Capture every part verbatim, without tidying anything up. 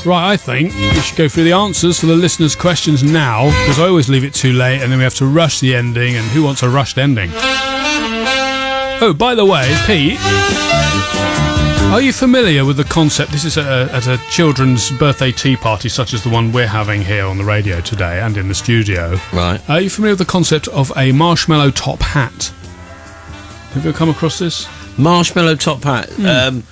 Right, I think we should go through the answers for the listeners' questions now, because I always leave it too late and then we have to rush the ending, and who wants a rushed ending? Oh, by the way, Pete, are you familiar with the concept? This is at a, at a children's birthday tea party such as the one we're having here on the radio today and in the studio. Right. Are you familiar with the concept of a marshmallow top hat? Have you ever come across this? Marshmallow top hat. Mm. Um,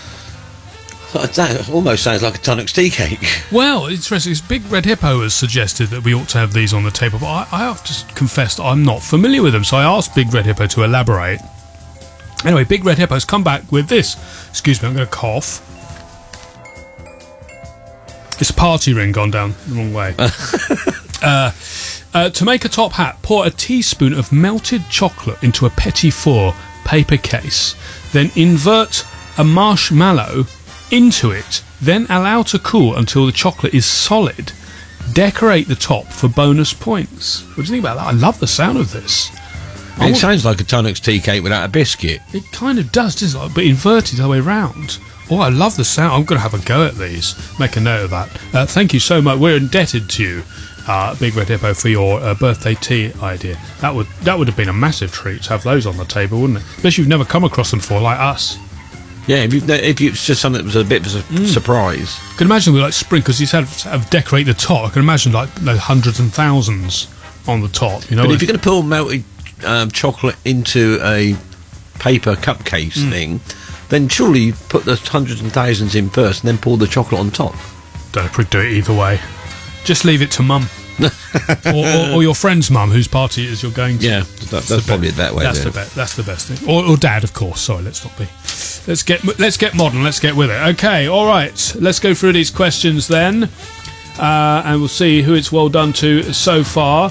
that almost sounds like a Tunnocks tea cake. Well, interesting. Big Red Hippo has suggested that we ought to have these on the table, but I, I have to confess that I'm not familiar with them, so I asked Big Red Hippo to elaborate. Anyway, Big Red Hippo's come back with this. Excuse me, I'm going to cough. It's a party ring gone down the wrong way. uh, uh, to make a top hat, pour a teaspoon of melted chocolate into a petit four paper case. Then invert a marshmallow into it. Then allow to cool until the chocolate is solid. Decorate the top for bonus points. What do you think about that? I love the sound of this. It want... sounds like a Tunnocks tea cake without a biscuit. It kind of does, doesn't it? But inverted the other way round. Oh, I love the sound. I'm going to have a go at these. Make a note of that. Uh, thank you so much. We're indebted to you, uh, Big Red Hippo, for your uh, birthday tea idea. That would that would have been a massive treat to have those on the table, wouldn't it? Especially if you've never come across them before, like us. Yeah, if, you've, if you, it's just something that was a bit of a mm. surprise. I can imagine we like sprinkles. You said have decorate the top. I can imagine like you know, hundreds and thousands on the top. You know, but if you're going to pour melted um, chocolate into a paper cupcase mm. thing, then surely you put the hundreds and thousands in first, and then pour the chocolate on top. Don't probably do it either way. Just leave it to Mum. or, or, or your friend's mum, whose party it is you're going to. Yeah, that, that's, that's probably the better way. That's the best. That's the best thing. Or, or dad, of course. Sorry, let's not be. Let's get let's get modern. Let's get with it. Okay, all right. Let's go through these questions then, uh, and we'll see who it's well done to so far.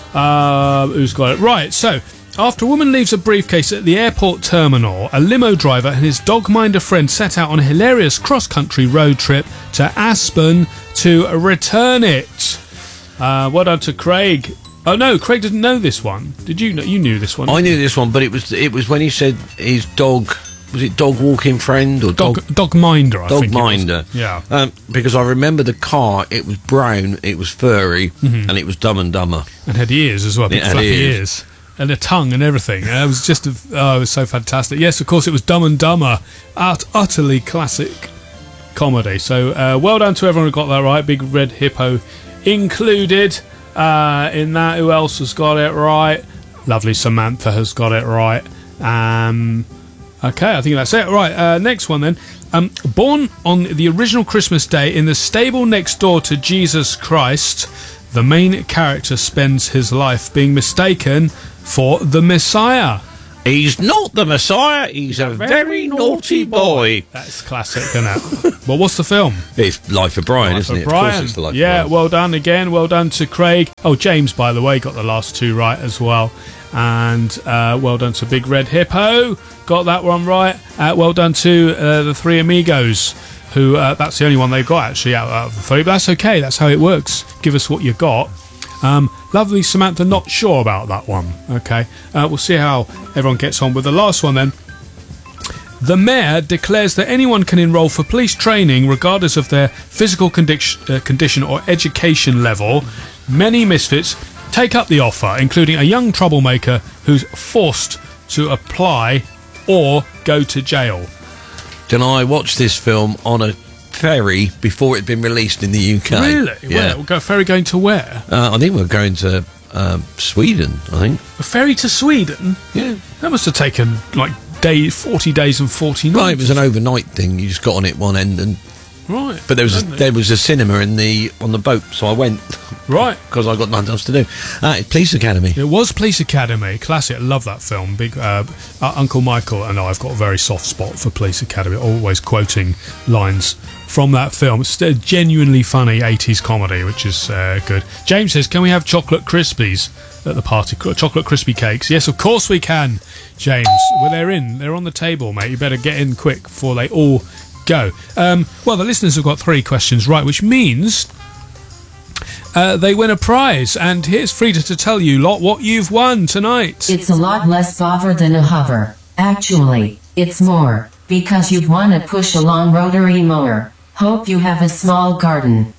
Uh, who's got it right? So, after a woman leaves a briefcase at the airport terminal, a limo driver and his dog-minder friend set out on a hilarious cross-country road trip to Aspen to return it. Uh, well done to Craig. Oh no, Craig didn't know this one. Did you know? You knew this one. I knew this one, but it was it was when he said his dog, was it dog walking friend or dog dog, dog minder? I dog think minder. It was. Yeah. Um, because I remember the car. It was brown. It was furry, mm-hmm. and it was Dumb and Dumber. And had ears as well. Big it had fluffy ears. ears. And a tongue and everything. Uh, it was just a, oh, it was so fantastic. Yes, of course, it was Dumb and Dumber. Ut- utterly classic comedy. So uh, well done to everyone who got that right. Big Red Hippo included uh, in that. Who else has got it right? Lovely Samantha has got it right. Um, okay, I think that's it. Right, uh, next one then. Um, born on the original Christmas day in the stable next door to Jesus Christ, the main character spends his life being mistaken for the Messiah. He's not the Messiah, he's a very, very naughty boy. That's classic, isn't it? Well, what's the film? It's Life of Brian, Life isn't of it? Brian. Of course it's the Life yeah, of Brian. Well done again. Well done to Craig. Oh, James, by the way, got the last two right as well. And uh, well done to Big Red Hippo. Got that one right. Uh, well done to uh, the Three Amigos, who uh, that's the only one they've got actually out, out of the three. But that's okay. That's how it works. Give us what you got. Um, lovely Samantha, not sure about that one. Okay, uh, we'll see how everyone gets on with the last one then. The mayor declares that anyone can enrol for police training regardless of their physical condi- uh, condition or education level. Many misfits take up the offer, including a young troublemaker who's forced to apply or go to jail. Then I watched this film on a ferry before it had been released in the U K. Really? Yeah. Where? Go ferry going to where? Uh, I think we're going to um, Sweden, I think. A ferry to Sweden? Yeah. That must have taken like day, forty days and forty nights. Well, it was an overnight thing. You just got on it one end and... Right. But there was a, there was a cinema in the on the boat, so I went. Right. Because I got nothing else to do. Uh, it's Police Academy. It was Police Academy. Classic. I love that film. Big uh, uh, Uncle Michael and I've got a very soft spot for Police Academy. Always quoting lines from that film. It's a genuinely funny eighties comedy, which is uh, good. James says, can we have chocolate Crispies at the party? Chocolate crispy cakes? Yes, of course we can, James. Well, they're in. They're on the table, mate. You better get in quick before they all... go. Um, well, the listeners have got three questions right, which means uh, they win a prize. And here's Frida to tell you lot what you've won tonight. It's a lot less bother than a hover. Actually, it's more, because you've won a push-along rotary mower. Hope you have a small garden.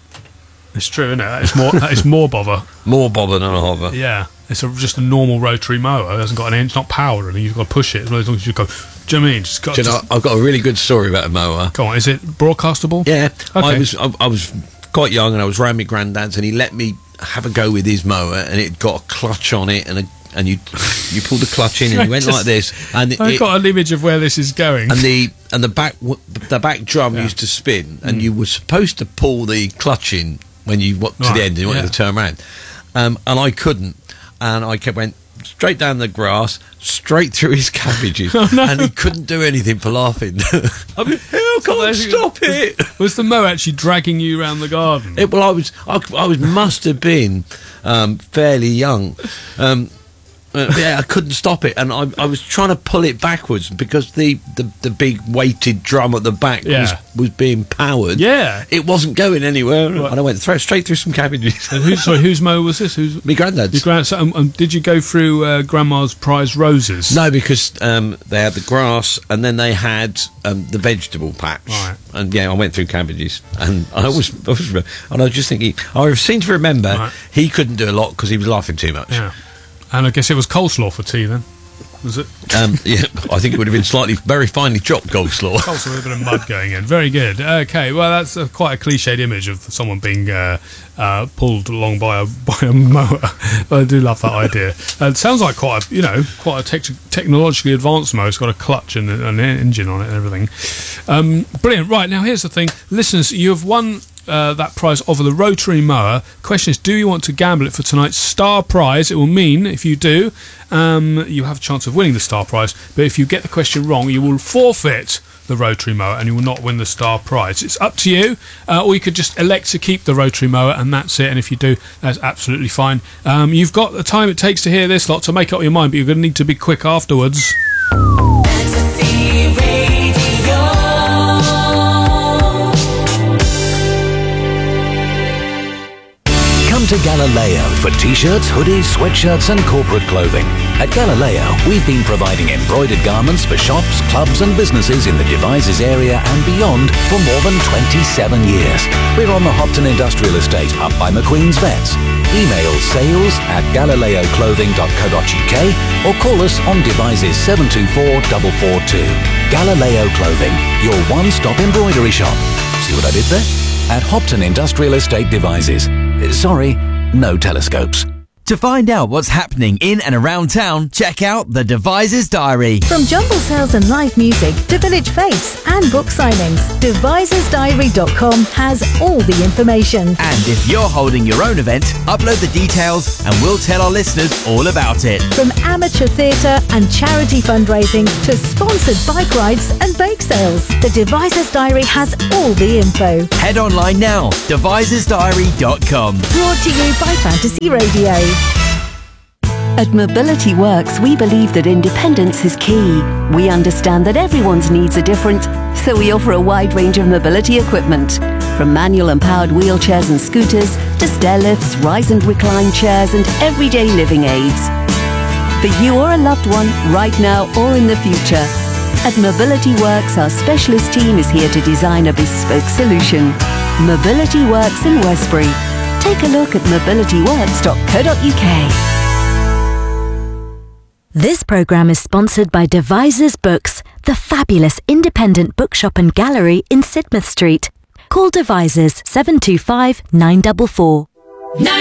It's true, isn't it? It's more. It's more bother. More bother than a hover. Yeah, it's a, just a normal rotary mower. It hasn't got an end. It's not powered, and you've got to push it as long as you go. Do you know what I mean? Just got Do you know, just, I've got a really good story about a mower. go on. Is it broadcastable? Yeah, Okay. I was I, I was quite young, and I was round my granddad's, and he let me have a go with his mower, and it got a clutch on it, and a, and you you pulled the clutch in, and you went Just- like this, and it, I've it- got an image of where this is going. and the and the back w- the back drum Yeah. used to spin, and you were supposed to pull the clutch in when you got to Right, the end, and you wanted yeah. to turn around, um, and I couldn't, and I kept went straight down the grass, straight through his cabbages, Oh, no. and he couldn't do anything for laughing. I mean, I can't stop it. Was the mow actually dragging you around the garden? It, well, I was, I, I was, must have been um, fairly young. Um, uh, yeah, I couldn't stop it, and I, I was trying to pull it backwards because the, the, the big weighted drum at the back Yeah. was, was being powered. Yeah. It wasn't going anywhere, Right. and I went thro- straight through some cabbages. And who's, sorry, whose mow was this? Who's My granddad's. your grand? So, um, um, did you go through uh, Grandma's prize roses? No, because um, they had the grass, and then they had um, the vegetable patch. Right. And yeah, I went through cabbages, and I was, I was and I was just thinking, I seem to remember Right. he couldn't do a lot because he was laughing too much. Yeah. And I guess it was coleslaw for tea then, was it? Um, yeah, I think it would have been slightly, very finely chopped coleslaw. Coleslaw with a bit of mud going in. Very good. Okay, well that's a, quite a cliched image of someone being uh, uh, pulled along by a by a mower. I do love that idea. Uh, it sounds like quite a, you know quite a tech technologically advanced mower. It's got a clutch and an engine on it and everything. Um, brilliant. Right, now here's the thing, listeners. You have won. Uh, that prize of the rotary mower. Question is, do you want to gamble it for tonight's star prize? It will mean, if you do, um, you have a chance of winning the star prize, but if you get the question wrong, you will forfeit the rotary mower and you will not win the star prize. It's up to you, uh, or you could just elect to keep the rotary mower and that's it, and if you do, that's absolutely fine. Um, you've got the time it takes to hear this lot to make up your mind, but you're going to need to be quick afterwards. Come to Galileo for t-shirts, hoodies, sweatshirts and corporate clothing. At Galileo, we've been providing embroidered garments for shops, clubs and businesses in the Devizes area and beyond for more than twenty-seven years. We're on the Hopton Industrial Estate up by McQueen's Vets. Email sales at galileo clothing dot co dot uk or call us on Devizes seven two four four four two. Galileo Clothing, your one-stop embroidery shop. See what I did there? At Hopton Industrial Estate Devizes. Sorry, no telescopes. To find out what's happening in and around town, check out the Devizes Diary. From jumble sales and live music to village fetes and book signings, devises diary dot com has all the information. And if you're holding your own event, upload the details and we'll tell our listeners all about it. From amateur theatre and charity fundraising to sponsored bike rides and bake sales, the Devices Diary has all the info. Head online now, devises diary dot com. Brought to you by Fantasy Radio. At Mobility Works, we believe that independence is key. We understand that everyone's needs are different, so we offer a wide range of mobility equipment. From manual and powered wheelchairs and scooters to stair lifts, rise and recline chairs and everyday living aids. For you or a loved one, right now or in the future. At Mobility Works, our specialist team is here to design a bespoke solution. Mobility Works in Westbury. Take a look at mobility works dot co dot uk. This programme is sponsored by Devizes Books, the fabulous independent bookshop and gallery in Sidmouth Street. Call Devizes seven two five nine four four.